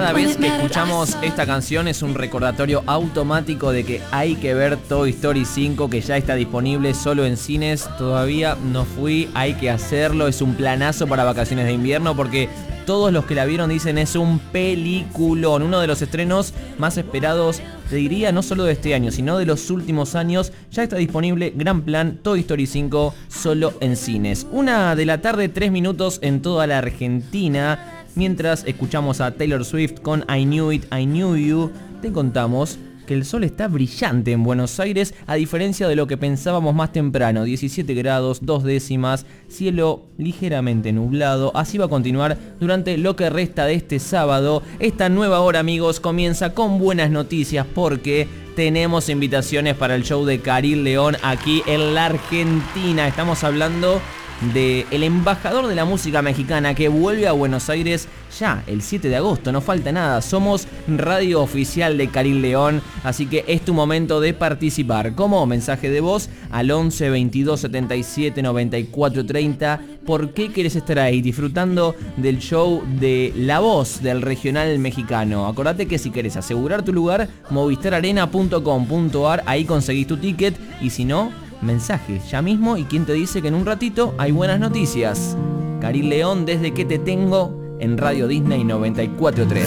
Cada vez que escuchamos esta canción es un recordatorio automático de que hay que ver Toy Story 5, que ya está disponible solo en cines. Todavía no fui, hay que hacerlo. Es un planazo para vacaciones de invierno porque todos los que la vieron dicen es un peliculón. Uno de los estrenos más esperados, te diría, no solo de este año, sino de los últimos años. Ya está disponible, gran plan, Toy Story 5 solo en cines. 1 de la tarde, 3 minutos en toda la Argentina. Mientras escuchamos a Taylor Swift con I Knew It, I Knew You, te contamos que el sol está brillante en Buenos Aires, a diferencia de lo que pensábamos más temprano. 17 grados, 2 décimas, cielo ligeramente nublado. Así va a continuar durante lo que resta de este sábado. Esta nueva hora, amigos, comienza con buenas noticias porque tenemos invitaciones para el show de Caryl León aquí en la Argentina. Estamos hablando de el embajador de la música mexicana que vuelve a Buenos Aires ya el 7 de agosto, no falta nada. Somos radio oficial de Caryl León, así que es tu momento de participar. Como mensaje de voz al 11 22 77 94 30. ¿Por qué querés estar ahí disfrutando del show de La Voz del regional mexicano? Acordate que si querés asegurar tu lugar, movistararena.com.ar, ahí conseguís tu ticket, y si no, mensaje ya mismo. ¿Y quién te dice que en un ratito hay buenas noticias? Caryl León, Desde que te tengo, en Radio Disney 94.3.